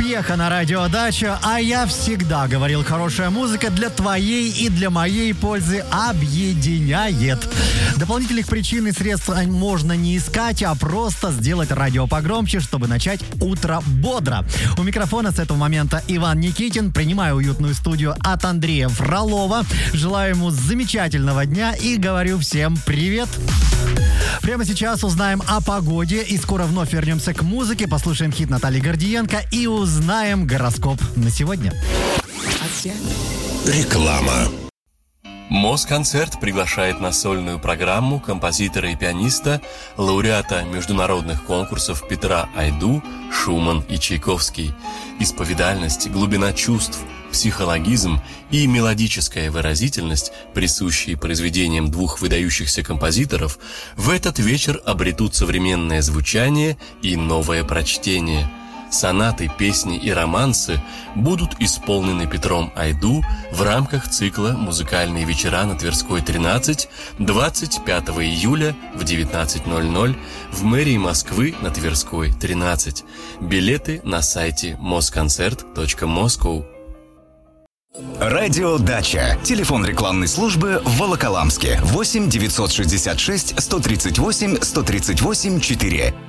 Веха на радио Дача, а я всегда говорил, хорошая музыка для твоей и для моей пользы объединяет. Дополнительных причин и средств можно не искать, а просто сделать радио погромче, чтобы начать утро бодро. У микрофона с этого момента Иван Никитин. Принимаю уютную студию от Андрея Фролова. Желаю ему замечательного дня и говорю всем привет. Прямо сейчас узнаем о погоде и скоро вновь вернемся к музыке, послушаем хит Натальи Гордиенко и узнаем гороскоп на сегодня. Реклама. Москонцерт приглашает на сольную программу композитора и пианиста, лауреата международных конкурсов Петра Айду, Шуман и Чайковский. Исповедальность, глубина чувств, психологизм и мелодическая выразительность, присущие произведениям двух выдающихся композиторов, в этот вечер обретут современное звучание и новое прочтение. Сонаты, песни и романсы будут исполнены Петром Айду в рамках цикла «Музыкальные вечера на Тверской 13» 25 июля в 19:00 в мэрии Москвы на Тверской 13. Билеты на сайте mosconcert.moscow. Радио Дача. Телефон рекламной службы в Волоколамске. 8 966 138 138 4.